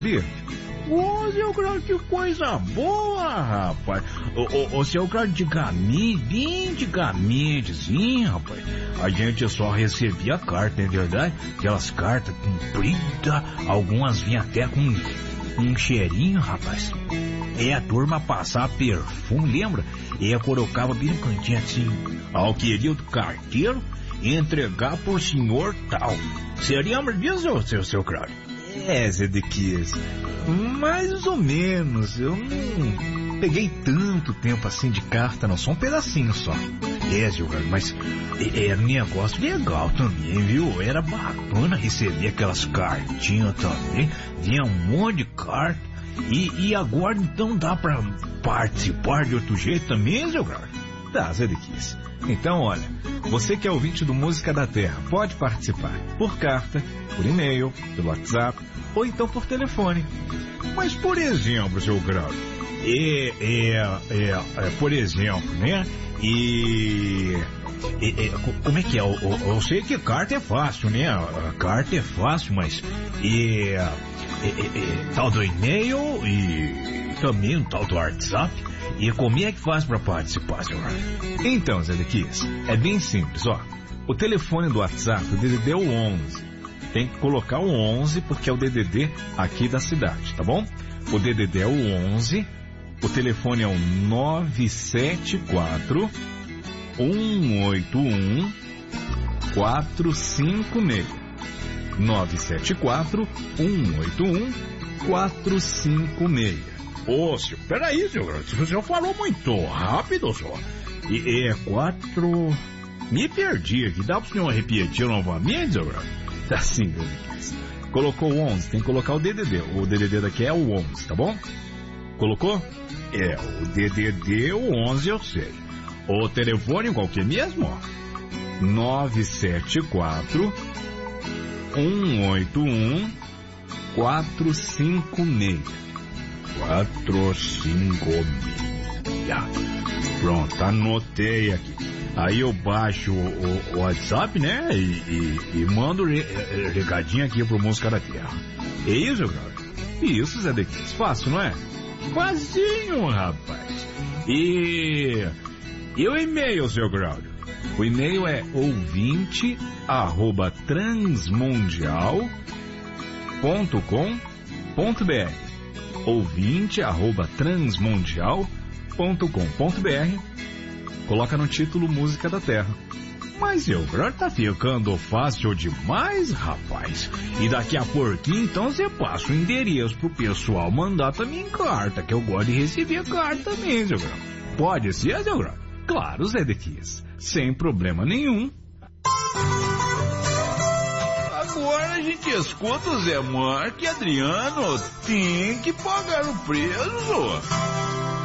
Ô, seu Claudio, que coisa boa, rapaz. Ô, seu Claudio, bem antigamente, sim, rapaz, a gente só recebia carta, é verdade? Aquelas cartas compridas, algumas vinham até com um cheirinho, rapaz. A turma passava perfume, lembra? Colocava bem no cantinho assim, ao querido carteiro, entregar por senhor tal. Você lembra disso, seu Claudio? Zedequias, mais ou menos. Eu não peguei tanto tempo assim de carta, não. Só um pedacinho só. Seu Claudio, mas era um negócio legal também, viu? Era bacana receber aquelas cartinhas também. Vinha um monte de carta. E agora então dá pra participar de outro jeito também, seu Claudio? Dá, Zedequias. Então, olha, você que é ouvinte do Música da Terra, pode participar por carta, por e-mail, pelo WhatsApp ou então por telefone. Mas, por exemplo, seu Claudio, por exemplo, né? Como é que é? Eu sei que carta é fácil, né? A carta é fácil, mas tal do e-mail e também o tal do WhatsApp. E como é que faz pra participar, senhor? Então, Zedequias, é bem simples, ó. O telefone do WhatsApp, o DDD é o 11. Tem que colocar o 11 porque é o DDD aqui da cidade, tá bom? O DDD é o 11, o telefone é o 974 181 456. 974 181 456. Ô, senhor, peraí, senhor. O senhor falou muito rápido, senhor. Me perdi aqui. Dá pro senhor repetir novamente, senhor? Tá sim, Zedequias. Colocou o 11, tem que colocar o DDD. O DDD daqui é o 11, tá bom? Colocou? O DDD, o 11 eu sei. O telefone qual que é mesmo? 974 181 456. 456. Pronto, anotei aqui. Aí eu baixo o WhatsApp, né? E mando recadinho aqui pro Música da Terra. É isso, Claudio? Isso, Zedequias. Fácil, não é? Facinho, rapaz. E o e-mail, seu Claudio? O e-mail é ouvinte@transmundial.com.br. ouvinte@transmundial.com.br. Coloca no título Música da Terra. Mas o Claudio tá ficando fácil demais, rapaz. E daqui a pouquinho, então, você passa o endereço pro pessoal mandar também carta, que eu gosto de receber carta também, seu Claudio. Pode ser, seu Claudio? Claro, Zedequias. Sem problema nenhum. Agora a gente escuta o Zé Marque e Adriano. Tem que pagar o preço.